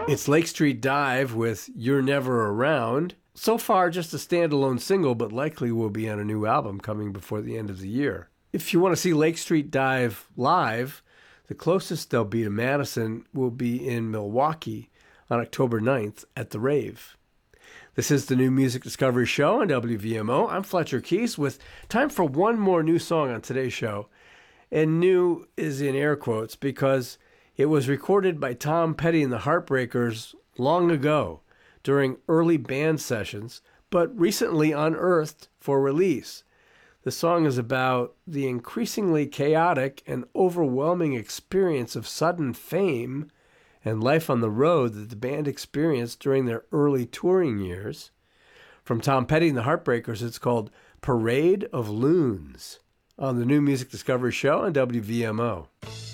It's Lake Street Dive with You're Never Around. So far, just a standalone single, but likely will be on a new album coming before the end of the year. If you want to see Lake Street Dive live, the closest they'll be to Madison will be in Milwaukee on October 9th at The Rave. This is the New Music Discovery Show on WVMO. I'm Fletcher Keys with time for one more new song on today's show. And new is in air quotes because it was recorded by Tom Petty and the Heartbreakers long ago during early band sessions, but recently unearthed for release. The song is about the increasingly chaotic and overwhelming experience of sudden fame and life on the road that the band experienced during their early touring years. From Tom Petty and the Heartbreakers, it's called Parade of Loons on the New Music Discovery Show on WVMO.